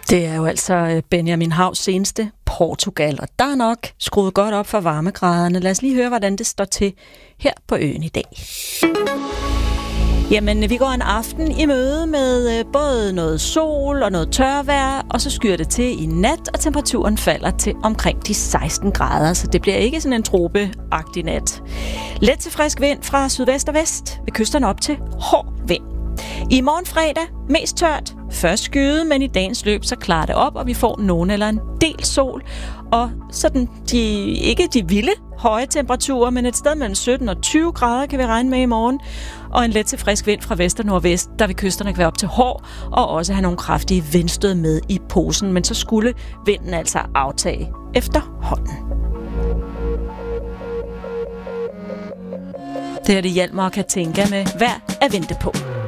Det er jo altså Benjamin Haus seneste Portugal, og der er nok skruet godt op for varmegraderne. Lad os lige høre, hvordan det står til her på øen i dag. Jamen, vi går en aften i møde med både noget sol og noget tørvejr, og så skyer det til i nat, og temperaturen falder til omkring de 16 grader, så det bliver ikke sådan en tropeagtig nat. Let til frisk vind fra sydvest og vest, ved kysterne op til hård vind. I morgen fredag mest tørt, først skyet, men i dagens løb så klarer det op, og vi får nogen eller en del sol. Og sådan ikke de vilde høje temperaturer, men et sted mellem 17 og 20 grader kan vi regne med i morgen. Og en let til frisk vind fra vest og nordvest, der vil kysterne være op til hård, og også have nogle kraftige vindstød med i posen. Men så skulle vinden altså aftage efterhånden. Det er det Hjalmar Katinka med Værd at vente på.